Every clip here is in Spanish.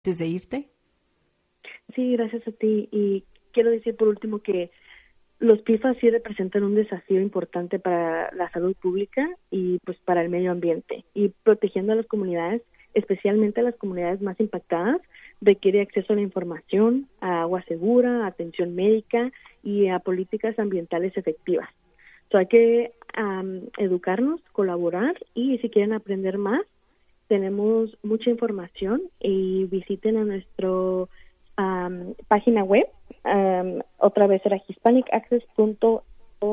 antes de irte? Sí, gracias a ti. Y quiero decir por último que los PFAS sí representan un desafío importante para la salud pública y pues para el medio ambiente. Y protegiendo a las comunidades, especialmente a las comunidades más impactadas, requiere acceso a la información, a agua segura, a atención médica y a políticas ambientales efectivas. Hay que educarnos, colaborar y si quieren aprender más, tenemos mucha información y visiten a nuestro página web, otra vez era hispanicaccess.org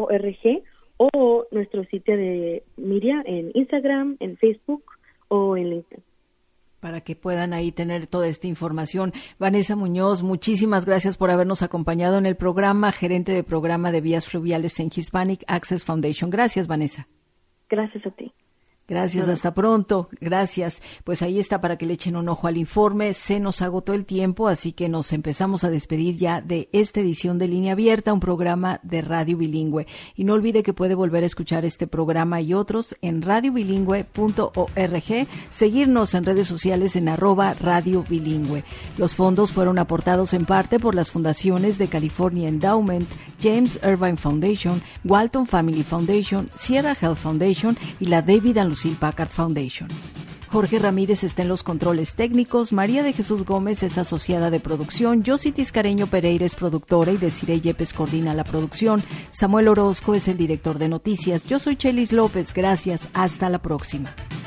o nuestro sitio de media en Instagram, en Facebook o en LinkedIn. Para que puedan ahí tener toda esta información. Vanessa Muñoz, muchísimas gracias por habernos acompañado en el programa, gerente de programa de vías fluviales en Hispanic Access Foundation. Gracias, Vanessa. Gracias a ti. Gracias, hasta pronto. Gracias. Pues ahí está para que le echen un ojo al informe. Se nos agotó el tiempo, así que nos empezamos a despedir ya de esta edición de Línea Abierta, un programa de Radio Bilingüe. Y no olvide que puede volver a escuchar este programa y otros en radiobilingüe.org, seguirnos en redes sociales en @Radio Bilingüe. Los fondos fueron aportados en parte por las fundaciones de California Endowment, James Irvine Foundation, Walton Family Foundation, Sierra Health Foundation y la David and Lucille Packard Foundation. Jorge Ramírez está en los controles técnicos, María de Jesús Gómez es asociada de producción, Yossi Tiscareño Pereira es productora y Desiree Yepes coordina la producción, Samuel Orozco es el director de noticias, yo soy Chelis López, gracias, hasta la próxima.